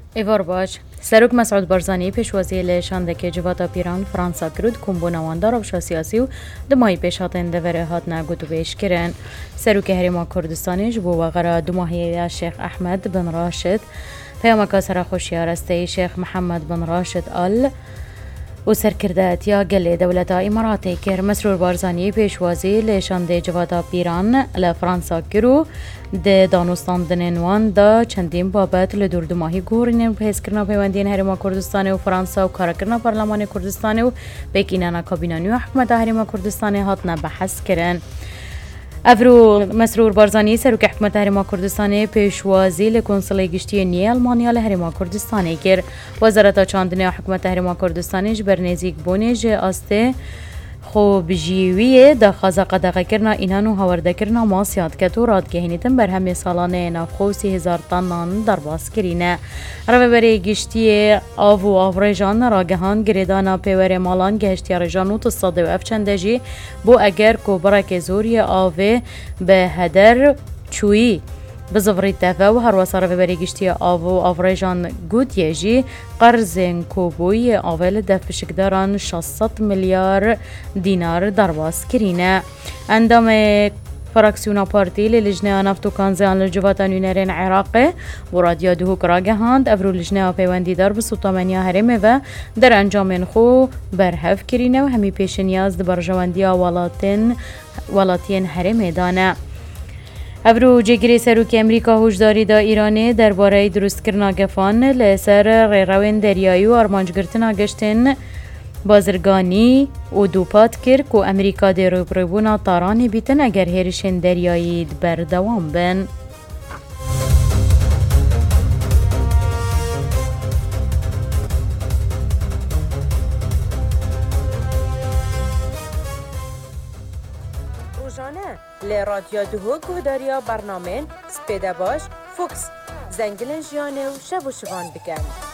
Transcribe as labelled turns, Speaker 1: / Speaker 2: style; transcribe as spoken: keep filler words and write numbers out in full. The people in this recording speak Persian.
Speaker 1: ایوار باش سروک مسعود بارزانی پیشوازی لشاندکی جواتا پیران فرانسا کرد کمبوناواندا روشا سیاسی و دمای پیش هاتن دوره هات نگوتو بیش کرن. سروک هریما کردستانیش بو وغرا دماهی شیخ احمد بن راشد پیام کاسر خوشیارسته شیخ محمد بن راشد آل و سرکرداتیا گلی دولتا اماراتی کر. مسرور بارزانی پیشوازی لشانده جواتا پیران لفرانسا کرو ده دانستان دنینوان دا چندین بابت لدور دماهی گورینن و پیس کرنا پیوندین هرما کردستان و فرانسا و کار کرنا پارلمان کردستان و بیکینانا کابینانی و حکمت هرما کردستان هاتنا بحث کرن. افرو مسرور بارزانی سروک حکمت هرما کردستان پیشوازی لکنسولی گشتی نی آلمانیا لهرما کردستان کر. وزارت چاندنی حکمت هرما کردستانش بر نزیک بونج آسته خوب جیویه دا خازا قدقه کرنا اینانو هورده کرنا ماسیاد کتو راد که هنیتن بر همه سالانه نافخو سی هزار تنان در باز کرینه. روی بری گشتی آو و آفریجان راگهان گریدانا پیور مالان گشتی رجانو تصاده و افچنده جی بو اگر کوبرک زوری آوه به هدر چویی بزفری تفا و هر وصار في بريقشتي آفو أفريجان قد يجي قرزين كوبوي آفل دفشك داران شصت مليار دينار درباس كرينة. عندما فراكسيونا بارتي للجنة نفتو كانزان للجواتان يونارين عراقي وراديو دهوك راجهاند أفرو لجنة بيواندي دار بسوطامانيا هرمي و در انجامين خو برهف كرينة و همي پیش نیاز دبر جوانديا ولاتين ولاتين هرمي دانه. ابرو جگری سروک امریکا هوشداری دا ایرانی درباره درست کرنا گفان لسر ریروین دریایی و آرمانجگرتنا گشتن بازرگانی و دوپات کر که امریکا دی روبروبونا تارانی بیتن اگر هیرشن دریایی بردوام بن.
Speaker 2: لی رادیو دهوک و داریا برنامه سپیده باش فوکس زنگلن جیانه و شب و شوان بکن.